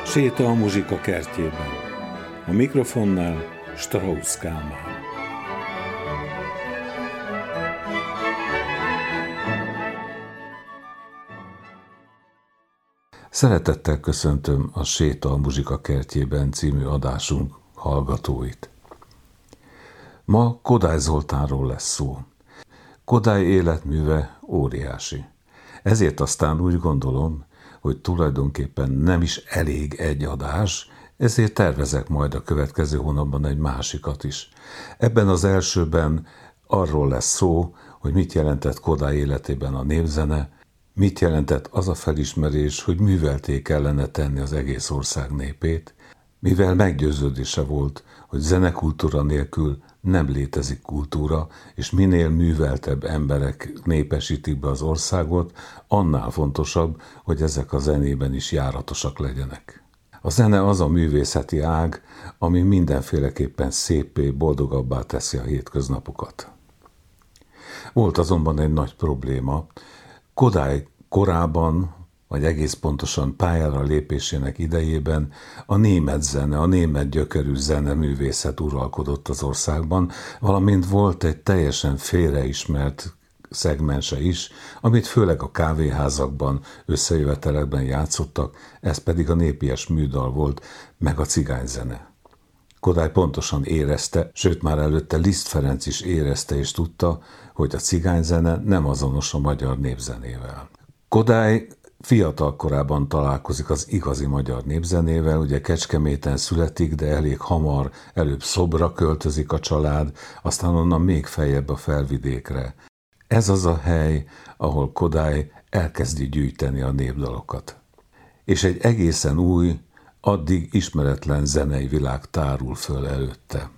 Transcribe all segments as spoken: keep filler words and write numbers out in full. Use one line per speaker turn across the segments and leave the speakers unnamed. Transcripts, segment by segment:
Séta a muzsika kertjében. A mikrofonnál Strauss Kálmán. Szeretettel köszöntöm a Séta a muzsika kertjében című adásunk hallgatóit. Ma Kodály Zoltánról lesz szó. Kodály életműve óriási. Ezért aztán úgy gondolom, hogy tulajdonképpen nem is elég egy adás, ezért tervezek majd a következő hónapban egy másikat is. Ebben az elsőben arról lesz szó, hogy mit jelentett Kodály életében a népzene, mit jelentett az a felismerés, hogy művelté kellene tenni az egész ország népét, mivel meggyőződése volt, hogy zenekultúra nélkül nem létezik kultúra, és minél műveltebb emberek népesítik be az országot, annál fontosabb, hogy ezek a zenében is járatosak legyenek. A zene az a művészeti ág, ami mindenféleképpen széppé, boldogabbá teszi a hétköznapokat. Volt azonban egy nagy probléma. Kodály korában, vagy egész pontosan pályára lépésének idejében a német zene, a német gyökerű zeneművészet uralkodott az országban, valamint volt egy teljesen félreismert szegmense is, amit főleg a kávéházakban, összejövetelekben játszottak, ez pedig a népies műdal volt, meg a cigányzene. Kodály pontosan érezte, sőt már előtte Liszt Ferenc is érezte és tudta, hogy a cigányzene nem azonos a magyar népzenével. Kodály fiatal korában találkozik az igazi magyar népzenével, ugye Kecskeméten születik, de elég hamar előbb Szobra költözik a család, aztán onnan még feljebb a Felvidékre. Ez az a hely, ahol Kodály elkezdi gyűjteni a népdalokat. És egy egészen új, addig ismeretlen zenei világ tárul föl előtte.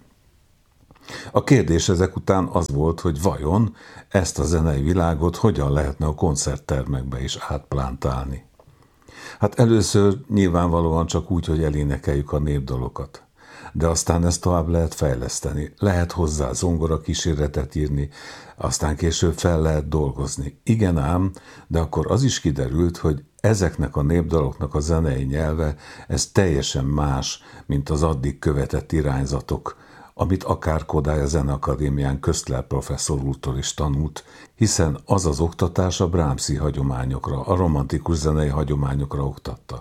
A kérdés ezek után az volt, hogy vajon ezt a zenei világot hogyan lehetne a koncerttermekbe is átplántálni. Hát először nyilvánvalóan csak úgy, hogy elénekeljük a népdalokat. De aztán ezt tovább lehet fejleszteni, lehet hozzá zongora kísérletet írni, aztán később fel lehet dolgozni. Igen ám, de akkor az is kiderült, hogy ezeknek a népdaloknak a zenei nyelve, ez teljesen más, mint az addig követett irányzatok, amit akár Kodály a Zeneakadémián Köszler professzor úrtól is tanult, hiszen az az oktatás a Brahmsi hagyományokra, a romantikus zenei hagyományokra oktatta.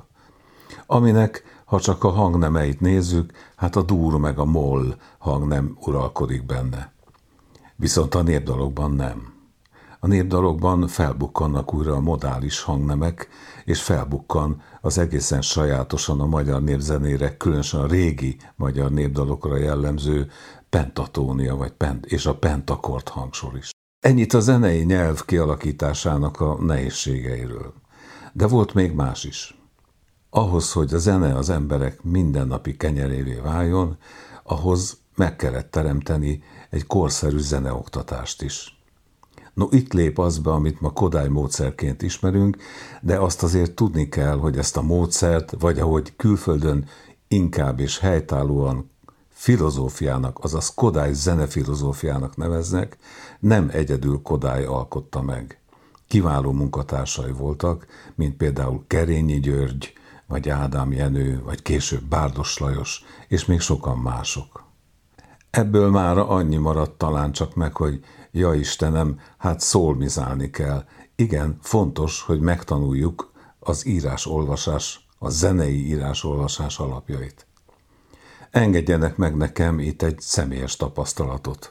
Aminek, ha csak a hangnemeit nézzük, hát a dur meg a moll hangnem uralkodik benne. Viszont a népdalokban nem. A népdalokban felbukkannak újra a modális hangnemek, és felbukkan az egészen sajátosan a magyar népzenére, különösen a régi magyar népdalokra jellemző pentatónia vagy pent és a pentakord hangsor is. Ennyit a zenei nyelv kialakításának a nehézségeiről. De volt még más is. Ahhoz, hogy a zene az emberek mindennapi kenyerévé váljon, ahhoz meg kellett teremteni egy korszerű zeneoktatást is. No, itt lép az be, amit ma Kodály módszerként ismerünk, de azt azért tudni kell, hogy ezt a módszert, vagy ahogy külföldön inkább és helytállóan filozófiának, azaz Kodály zenefilozófiának neveznek, nem egyedül Kodály alkotta meg. Kiváló munkatársai voltak, mint például Kerényi György, vagy Ádám Jenő, vagy később Bárdos Lajos, és még sokan mások. Ebből mára annyi maradt talán csak meg, hogy ja Istenem, hát szólmizálni kell. Igen, fontos, hogy megtanuljuk az írás-olvasás, a zenei írás-olvasás alapjait. Engedjenek meg nekem itt egy személyes tapasztalatot.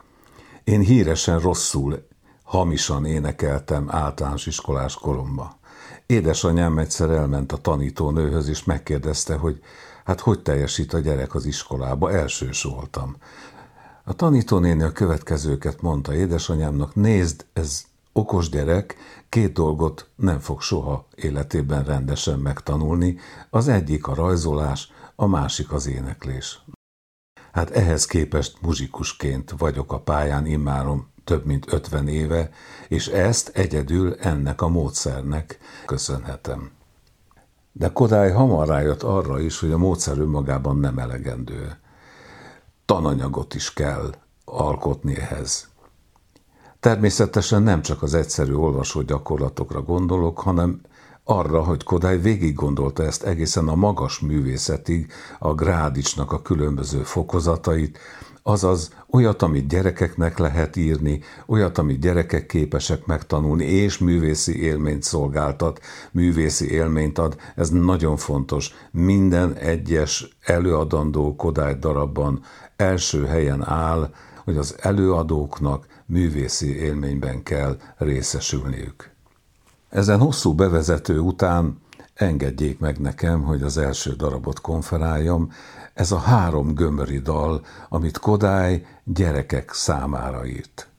Én híresen rosszul, hamisan énekeltem általános iskolás koromban. Édesanyám egyszer elment a tanítónőhöz, és megkérdezte, hogy hát hogy teljesít a gyerek az iskolába, elsős voltam. A tanítónéni a következőket mondta édesanyámnak: nézd, ez okos gyerek, két dolgot nem fog soha életében rendesen megtanulni, az egyik a rajzolás, a másik az éneklés. Hát ehhez képest muzsikusként vagyok a pályán immáron több mint ötven éve, és ezt egyedül ennek a módszernek köszönhetem. De Kodály hamar rájött arra is, hogy a módszer önmagában nem elegendő. Tananyagot is kell alkotni ehhez. Természetesen nem csak az egyszerű olvasó gyakorlatokra gondolok, hanem arra, hogy Kodály végig gondolta ezt egészen a magas művészetig, a Grádicsnak a különböző fokozatait, azaz olyat, amit gyerekeknek lehet írni, olyat, amit gyerekek képesek megtanulni, és művészi élményt szolgáltat, művészi élményt ad. Ez nagyon fontos. Minden egyes előadandó Kodály darabban első helyen áll, hogy az előadóknak művészi élményben kell részesülniük. Ezen hosszú bevezető után engedjék meg nekem, hogy az első darabot konferáljam. Ez a három gömöri dal, amit Kodály gyerekek számára írt.